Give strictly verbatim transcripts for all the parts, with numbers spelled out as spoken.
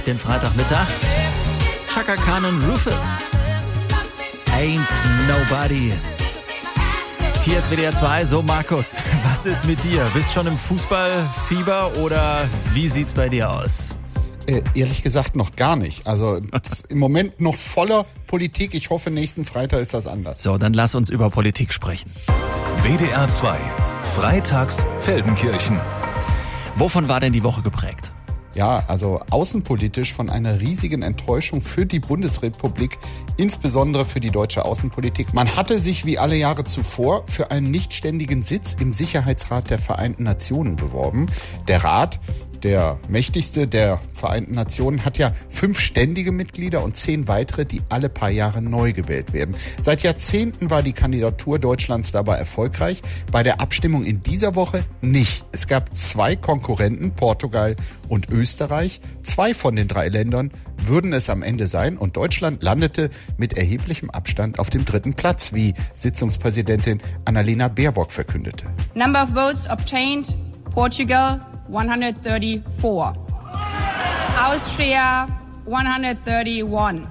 Den Freitagmittag. Chaka Khan und Rufus. Ain't Nobody. Hier ist W D R zwei. So, Markus, was ist mit dir? Bist schon im Fußballfieber oder wie sieht's bei dir aus? Äh, ehrlich gesagt noch gar nicht. Also im Moment noch voller Politik. Ich hoffe, nächsten Freitag ist das anders. So, dann lass uns über Politik sprechen. W D R zwei. Freitags Feldenkirchen. Wovon war denn die Woche geprägt? Ja, also außenpolitisch von einer riesigen Enttäuschung für die Bundesrepublik, insbesondere für die deutsche Außenpolitik. Man hatte sich wie alle Jahre zuvor für einen nichtständigen Sitz im Sicherheitsrat der Vereinten Nationen beworben. Der Rat, der mächtigste der Vereinten Nationen, hat ja fünf ständige Mitglieder und zehn weitere, die alle paar Jahre neu gewählt werden. Seit Jahrzehnten war die Kandidatur Deutschlands dabei erfolgreich, bei der Abstimmung in dieser Woche nicht. Es gab zwei Konkurrenten, Portugal und Österreich. Zwei von den drei Ländern würden es am Ende sein und Deutschland landete mit erheblichem Abstand auf dem dritten Platz, wie Sitzungspräsidentin Annalena Baerbock verkündete. Number of votes obtained, Portugal one hundred thirty-four. Austria one hundred thirty-one.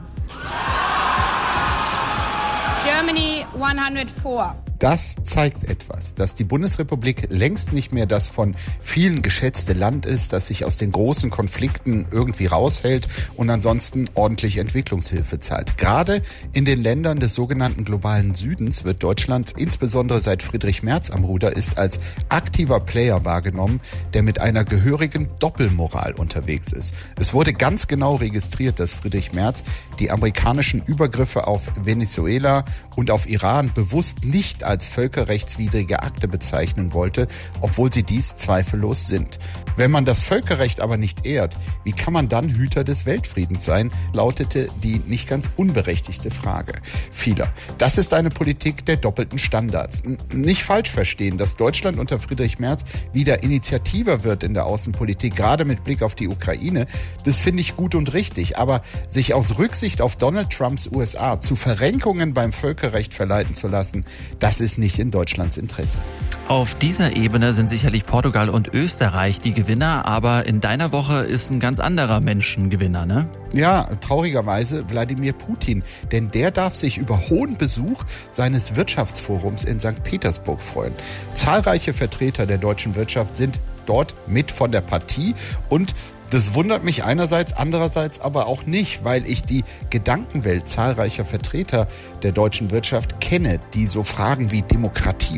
Germany one hundred four. Das zeigt etwas, dass die Bundesrepublik längst nicht mehr das von vielen geschätzte Land ist, das sich aus den großen Konflikten irgendwie raushält und ansonsten ordentlich Entwicklungshilfe zahlt. Gerade in den Ländern des sogenannten globalen Südens wird Deutschland, insbesondere seit Friedrich Merz am Ruder ist, als aktiver Player wahrgenommen, der mit einer gehörigen Doppelmoral unterwegs ist. Es wurde ganz genau registriert, dass Friedrich Merz die amerikanischen Übergriffe auf Venezuela und auf Iran bewusst nicht als völkerrechtswidrige Akte bezeichnen wollte, obwohl sie dies zweifellos sind. Wenn man das Völkerrecht aber nicht ehrt, wie kann man dann Hüter des Weltfriedens sein, lautete die nicht ganz unberechtigte Frage vieler. Das ist eine Politik der doppelten Standards. Nicht falsch verstehen, dass Deutschland unter Friedrich Merz wieder initiativer wird in der Außenpolitik, gerade mit Blick auf die Ukraine, das finde ich gut und richtig. Aber sich aus Rücksicht auf Donald Trumps U S A zu Verrenkungen beim Völkerrecht verleiten zu lassen, das ist nicht in Deutschlands Interesse. Auf dieser Ebene sind sicherlich Portugal und Österreich die Gewinner, aber in deiner Woche ist ein ganz anderer Mensch ein Gewinner, ne? Ja, traurigerweise Wladimir Putin, denn der darf sich über hohen Besuch seines Wirtschaftsforums in Sankt Petersburg freuen. Zahlreiche Vertreter der deutschen Wirtschaft sind dort mit von der Partie und das wundert mich einerseits, andererseits aber auch nicht, weil ich die Gedankenwelt zahlreicher Vertreter der deutschen Wirtschaft kenne, die so Fragen wie Demokratie